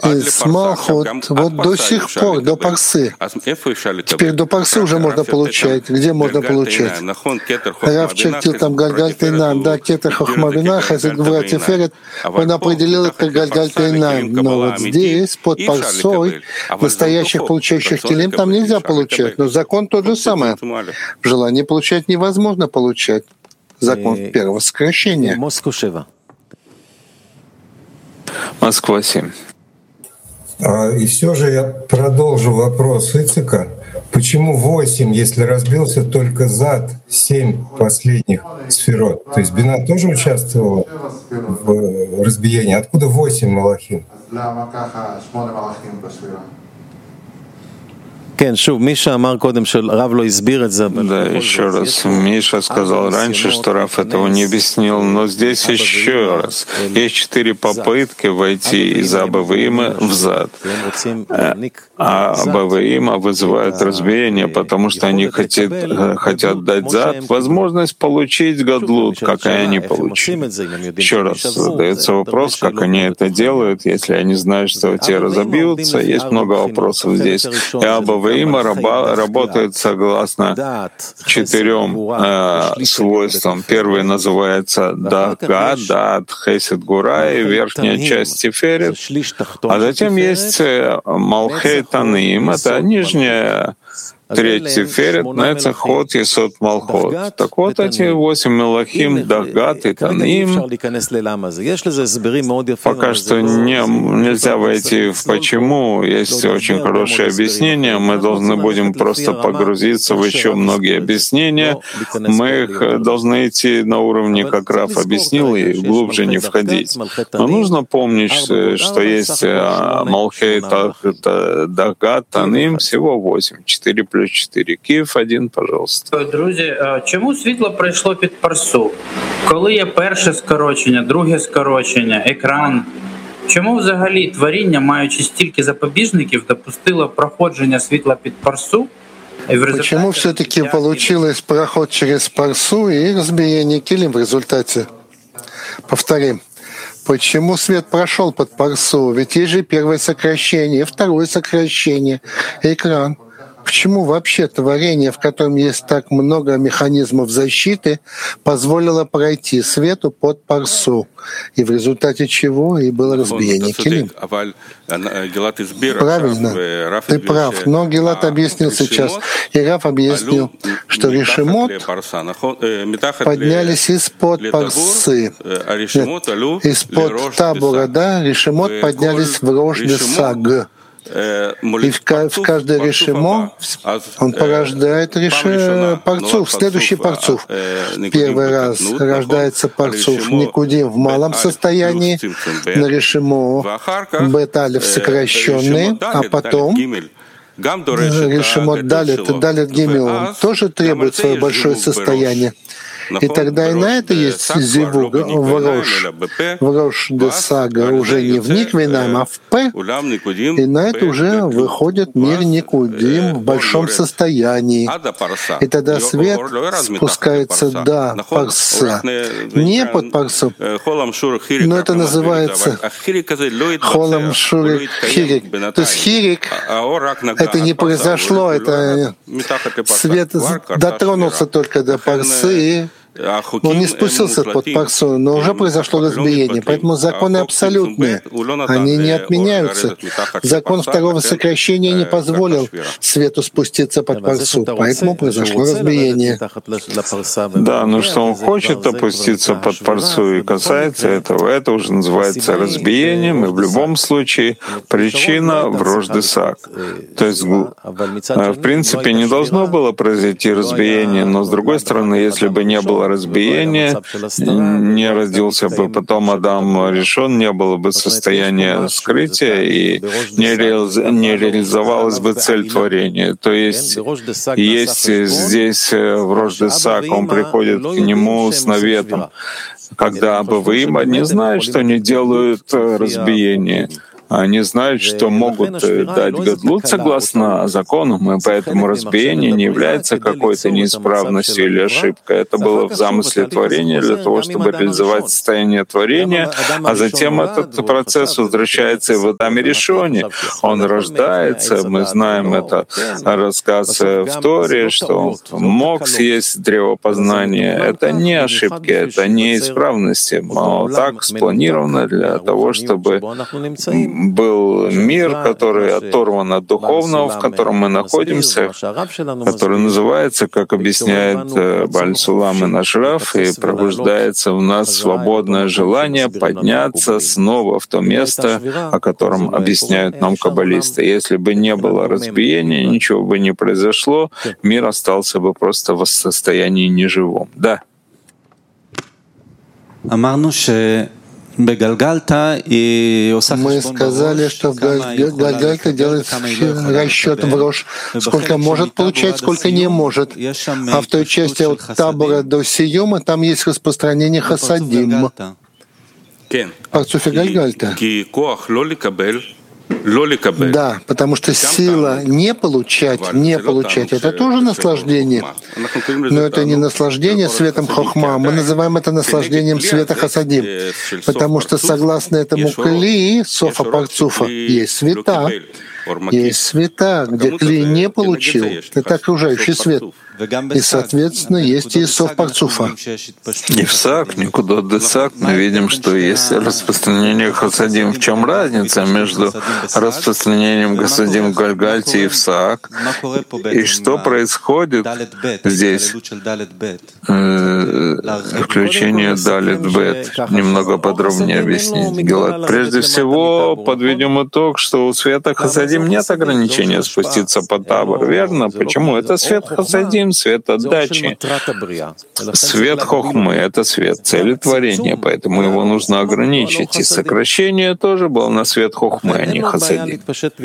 из Малхут вот до сих пор, до Парсы. Теперь до Парсы уже можно получать. Где можно получать? Рав чертил там Гальгаль Тейнам, да, Кетер Хохмавина, Хасид Гвура Тиферет, он определил это как Гальгаль Тейнам. Но вот здесь, под Парсой, настоящих получающих Тилим там нельзя получать. Но закон тот же самый. В желании получать невозможно получать. Закон первого сокращения. Москва 7. И все же я продолжу вопрос Ицика. Почему 8, если разбился только зад 7 последних сферот? То есть Бина тоже участвовала в разбиении. Откуда 8 малахим? Да, еще раз. Миша сказал раньше, что Рав этого не объяснил, но здесь еще раз. Есть 4 попытки войти из Абавиима в зад. А Абавиима вызывает разбиение, потому что они хотят дать зад возможность получить гадлут, как и они получили. Еще раз задается вопрос, как они это делают, если они знают, что те разобьются. Есть много вопросов здесь. И Абавиима работает согласно 4 свойствам. Первый называется Дага, Дат, Хесед, Гура и верхняя часть Тиферет. А затем есть Малхей Таним, это нижняя треть Тиферет, Нецах-Ход, Есод, Малхот. Так вот, эти 8 Мелахим, Дагат и Таним, пока что нельзя войти в почему. Есть очень хорошее объяснение. Мы должны будем просто погрузиться в еще многие объяснения. Мы их должны идти на уровне, как Рав объяснил, и глубже не входить. Но нужно помнить, что есть Малхей, Дагат, Таним, всего 8, 4 плюс 4. Київ 1, пожалуйста. Друзі, чому світло прийшло під парсу? Коли є перше скорочення, друге скорочення, екран? Чому взагалі творіння, маючи стільки запобіжників, допустило проходження світла під парсу? Почему все-таки получилось проход через парсу и разбиение килим в результате? Повторим. Почему свет прошел под парсу? Ведь есть же первое сокращение, второе сокращение, экран. Почему вообще творение, в котором есть так много механизмов защиты, позволило пройти свету под парсу, и в результате чего и было разбиение килим? Правильно, ты прав. Но Гилат объяснил сейчас, и Рав объяснил, что решемот поднялись из-под парсы. Из-под табура, да, решемот поднялись в рож де саг. И в каждое решимо он порождает парцуф, следующий парцуф. Первый раз рождается парцуф Никудим в малом состоянии, на решимо бет-алев сокращенный, а потом решимо далит гимел тоже требует свое большое состояние. И тогда и на это есть зивуг в рош де сага, уже не в Никвинам, а в П. И на это уже выходит мир Никудим в большом состоянии. И тогда свет спускается до парса, не под парсу, но это называется холам шурик хирик. То есть хирик — это не произошло, это свет дотронулся только до парсы, он не спустился под парсу, но уже произошло разбиение. Поэтому законы абсолютные, они не отменяются. Закон второго сокращения не позволил свету спуститься под парсу, поэтому произошло разбиение. Да, но что он хочет опуститься под парсу и касается этого, это уже называется разбиением, и в любом случае причина в рош де саг. То есть, в принципе, не должно было произойти разбиение, но, с другой стороны, если бы не было разбиения, не родился бы потом Адам решен, не было бы состояния скрытия и не реализовалась бы цель творения. То есть здесь в рош де саг он приходит к нему с наветом, когда Абавиима не знают, что они делают разбиение. Они знают, что могут дать гадлут согласно законам, и поэтому разбиение не является какой-то неисправностью или ошибкой. Это было в замысле творения для того, чтобы реализовать состояние творения, а затем этот процесс возвращается и в Адаме Ришоне. Он рождается, мы знаем это рассказ в Торе, что он мог съесть древо познания. Это не ошибки, это не исправности. Но так спланировано для того, чтобы был мир, который оторван от духовного, в котором мы находимся, который называется, как объясняет Бааль Сулам и наш Рав, и пробуждается в нас свободное желание подняться снова в то место, о котором объясняют нам каббалисты. Если бы не было разбиения, ничего бы не произошло, мир остался бы просто в состоянии неживом. Да. Мы сказали, что Гальгальта делает расчет в Рош, сколько может получать, сколько не может. А в той части от Табора до Сиюма там есть распространение Хасадим. Парцуфе Гальгальта. Да, потому что сила не получать, это тоже наслаждение. Но это не наслаждение светом Хохма, мы называем это наслаждением света Хасадим. Потому что согласно этому Кли, Софа Парцуфа, есть света, где Кли не получил, это окружающий свет. И, соответственно, есть и Соф Парцуфа. И в Сак, никуда до Сак, мы видим, что есть распространение Хасадим. В чем разница между распространением Хасадим в Гальгальте и в Сак? И что происходит здесь? Включение Далит Бет. Немного подробнее объяснить. Гилад. Прежде всего, подведем итог, что у света Хасадим нет ограничения спуститься под Табор. Верно? Почему? Это свет Хасадим, свет отдачи. Свет Хохмы — это свет цели творения, поэтому его нужно ограничить. И сокращение тоже было на свет Хохмы, а не Хасадим.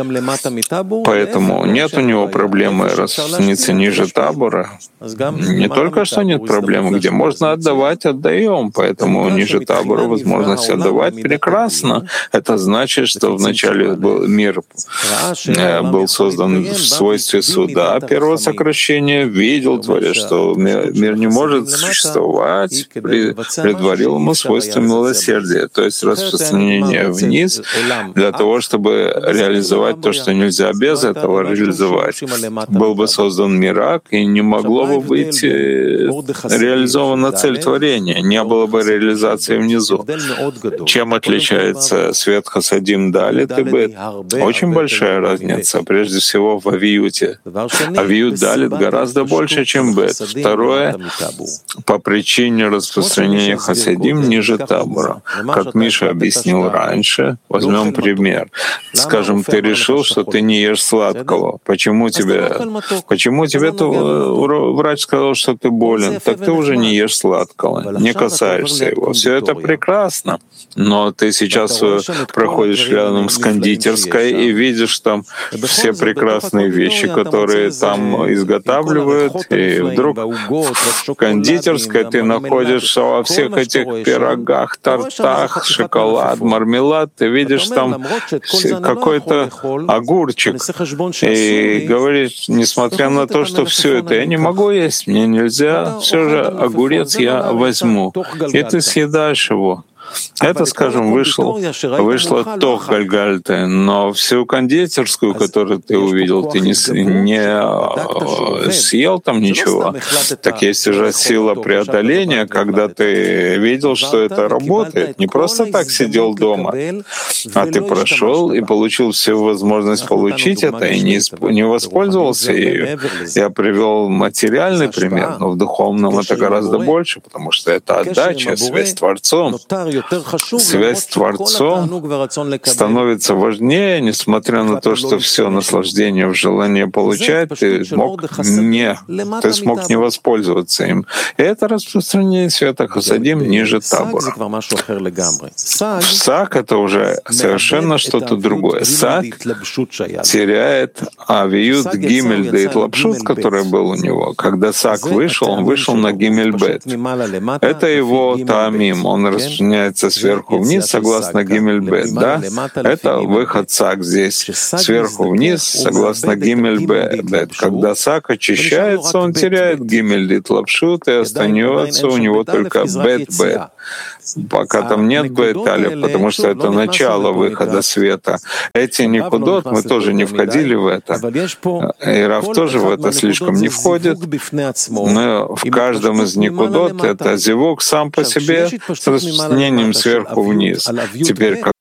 Поэтому нет у него проблемы распространиться ниже Табора. Не только что нет проблемы, где можно отдавать, отдаем. Поэтому ниже Табора возможность отдавать прекрасно. Это значит, что вначале мир был создан в свойстве суда первого сокращения, видел Творец, что мир не может существовать, предварил ему свойство милосердия, то есть распространение вниз для того, чтобы реализовать то, что нельзя без этого реализовать. Был бы создан мирак, и не могло бы быть реализована цель творения, не было бы реализации внизу. Чем отличается свет Хасадим Далит и Бет? Очень большая разница, прежде всего в Авиюте. Авиют Далит гораздо больше, чем Бет. Второе, по причине распространения Хасадим ниже Табора. Как Миша объяснил раньше, возьмем пример. Скажем, ты решил, что ты не ешь сладкого. Почему тебе врач сказал, что ты болен? Так ты уже не ешь сладкого, не касаешься его. Все это прекрасно. Но ты сейчас проходишь рядом с кондитерской и видишь там все прекрасные вещи, которые там изготавливают, и вдруг в кондитерской ты находишься во всех этих пирогах, тортах, шоколад, мармелад, ты видишь там какой-то огурчик, и говоришь, несмотря на то, что все это я не могу есть, мне нельзя, все же огурец я возьму, и ты съедаешь его. Это, скажем, вышло Тох Гальгальты, но всю кондитерскую, которую ты увидел, ты не съел там ничего. Так есть уже сила преодоления, когда ты видел, что это работает. Не просто так сидел дома, а ты прошел и получил всю возможность получить это и не воспользовался ею. Я привел материальный пример, но в духовном это гораздо больше, потому что это отдача, связь с Творцом. Связь с Творцом становится важнее, несмотря на то, что все наслаждение в желании получать, ты смог не воспользоваться им. И это распространение света Хасадим ниже Табора. Сак — это уже совершенно что-то другое. Сак теряет Авиют Гимель Дейт Лапшут, который был у него. Когда Сак вышел, он вышел на Гимель Бет. Это его Таамим, он распространяет поднимается сверху вниз согласно Гимель Бет, да? Это выход Сак здесь. Сверху вниз согласно Гимель Бет. Когда Сак очищается, он теряет Гимель Дит Лапшут, и остается у него только Бет Бет. Пока там нет Бет-Аля, потому что это начало выхода света. Эти никудот, мы тоже не входили в это. И Рав тоже в это слишком не входит. Но в каждом из никудот это зевук сам по себе с распространением сверху вниз. Теперь,